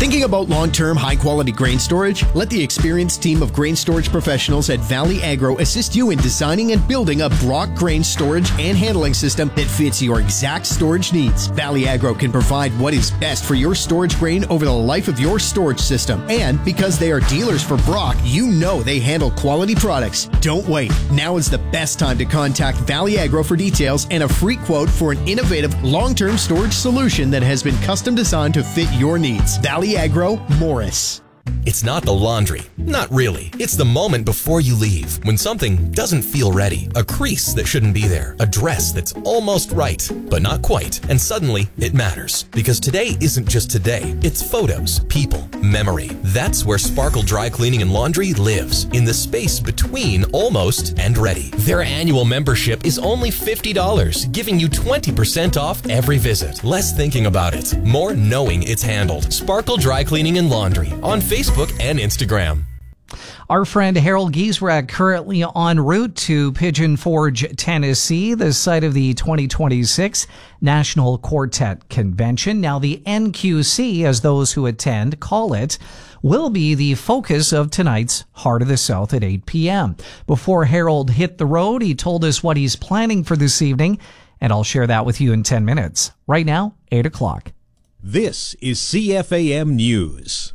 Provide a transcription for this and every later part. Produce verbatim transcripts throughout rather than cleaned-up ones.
Thinking about long-term, high-quality grain storage? Let the experienced team of grain storage professionals at Valley Agro assist you in designing and building a Brock grain storage and handling system that fits your exact storage needs. Valley Agro can provide what is best for your storage grain over the life of your storage system. And because they are dealers for Brock, you know they handle quality products. Don't wait. Now is the best time to contact Valley Agro for details and a free quote for an innovative long-term storage solution that has been custom designed to fit your needs. Valley Agro, Morris. It's not the laundry. Not really. It's the moment before you leave, when something doesn't feel ready. A crease that shouldn't be there. A dress that's almost right, but not quite. And suddenly, it matters. Because today isn't just today. It's photos, people, memory. That's where Sparkle Dry Cleaning and Laundry lives. In the space between almost and ready. Their annual membership is only fifty dollars, giving you twenty percent off every visit. Less thinking about it, more knowing it's handled. Sparkle Dry Cleaning and Laundry on Facebook and Instagram. Our friend Harold Giesreck currently en route to Pigeon Forge, Tennessee, the site of the twenty twenty-six National Quartet Convention. Now, the N Q C, as those who attend call it, will be the focus of tonight's Heart of the South at eight p.m. Before Harold hit the road, he told us what he's planning for this evening, and I'll share that with you in ten minutes. Right now, eight o'clock. This is C F A M News.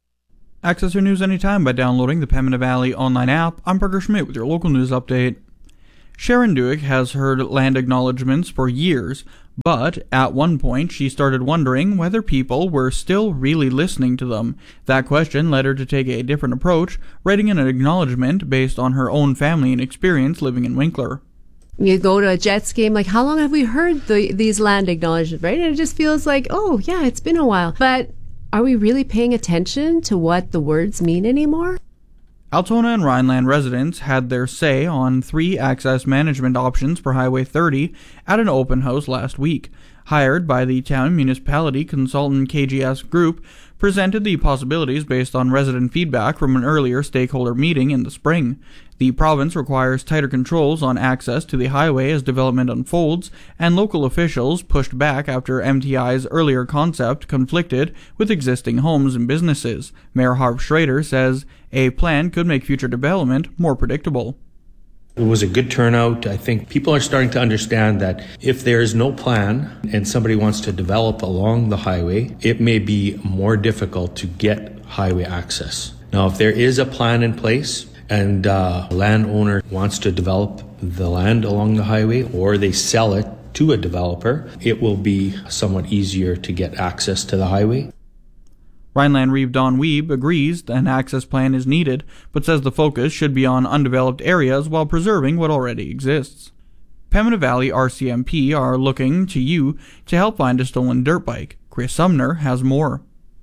Access your news anytime by downloading the Pembina Valley online app. I'm Parker Schmidt with your local news update. Sharon Duick has heard land acknowledgements for years, but at one point she started wondering whether people were still really listening to them. That question led her to take a different approach, writing an acknowledgement based on her own family and experience living in Winkler. You go to a Jets game, like, how long have we heard the, these land acknowledgements, right? And it just feels like, oh, yeah, it's been a while. But are we really paying attention to what the words mean anymore? Altona and Rhineland residents had their say on three access management options for Highway thirty at an open house last week. Hired by the town municipality consultant K G S Group, presented the possibilities based on resident feedback from an earlier stakeholder meeting in the spring. The province requires tighter controls on access to the highway as development unfolds, and local officials pushed back after M T I's earlier concept conflicted with existing homes and businesses. Mayor Harv Schrader says a plan could make future development more predictable. It was a good turnout. I think people are starting to understand that if there is no plan and somebody wants to develop along the highway, it may be more difficult to get highway access. Now, if there is a plan in place and a landowner wants to develop the land along the highway, or they sell it to a developer, it will be somewhat easier to get access to the highway. Rhineland Reeve Don Weeb agrees an access plan is needed, but says the focus should be on undeveloped areas while preserving what already exists. Pembina Valley R C M P are looking to you to help find a stolen dirt bike. Chris Sumner has more.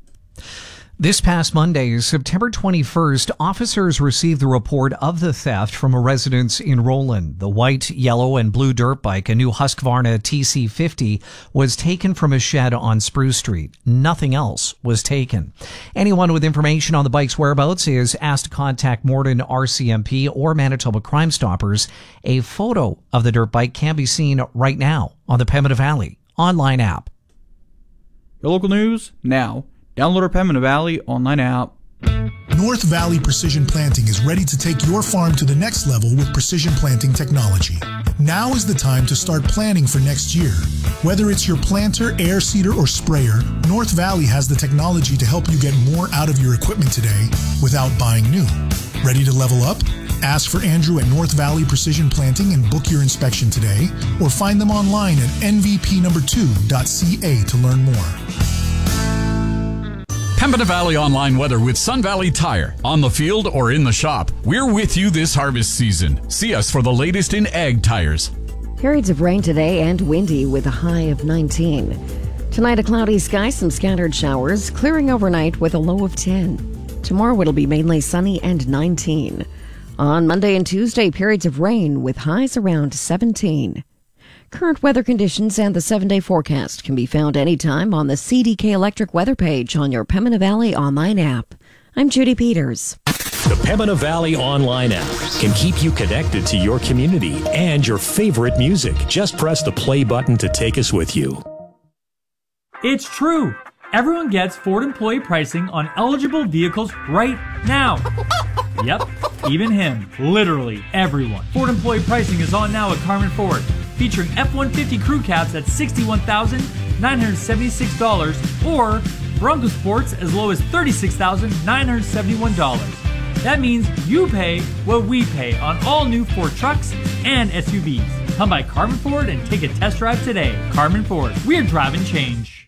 This past Monday, September twenty-first, officers received the report of the theft from a residence in Roland. The white, yellow, and blue dirt bike, a new Husqvarna T C fifty, was taken from a shed on Spruce Street. Nothing else was taken. Anyone with information on the bike's whereabouts is asked to contact Morden R C M P or Manitoba Crime Stoppers. A photo of the dirt bike can be seen right now on the Pembina Valley online app. Your local news now. Download our Pembina Valley online app. North Valley Precision Planting is ready to take your farm to the next level with precision planting technology. Now is the time to start planning for next year. Whether it's your planter, air seeder, or sprayer, North Valley has the technology to help you get more out of your equipment today without buying new. Ready to level up? Ask for Andrew at North Valley Precision Planting and book your inspection today, or find them online at N V P number two dot C A to learn more. Pembina Valley online weather with Sun Valley Tire. On the field or in the shop, we're with you this harvest season. See us for the latest in ag tires. Periods of rain today and windy with a high of nineteen. Tonight, a cloudy sky, some scattered showers, clearing overnight with a low of ten. Tomorrow, it'll be mainly sunny and nineteen. On Monday and Tuesday, periods of rain with highs around seventeen. Current weather conditions and the seven-day forecast can be found anytime on the C D K Electric weather page on your Pembina Valley online app. I'm Judy Peters. The Pembina Valley online app can keep you connected to your community and your favorite music. Just press the play button to take us with you. It's true. Everyone gets Ford employee pricing on eligible vehicles right now. Yep, even him. Literally everyone. Ford employee pricing is on now at Carmen Ford, featuring F one fifty crew cabs at sixty-one thousand nine hundred seventy-six dollars or Bronco Sports as low as thirty-six thousand nine hundred seventy-one dollars. That means you pay what we pay on all new Ford trucks and S U Vs. Come by Carmen Ford and take a test drive today. Carmen Ford, we're driving change.